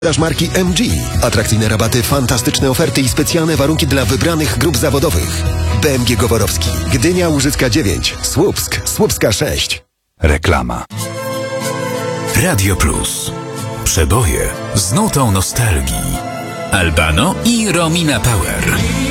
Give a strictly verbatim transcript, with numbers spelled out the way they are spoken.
Sprzedaż marki M G. Atrakcyjne rabaty, fantastyczne oferty i specjalne warunki dla wybranych grup zawodowych. B M G Goworowski, Gdynia, Łużycka dziewięć, Słupsk, Słupska sześć. Reklama. Radio Plus. Przeboje z nutą nostalgii. Albano i Romina Power.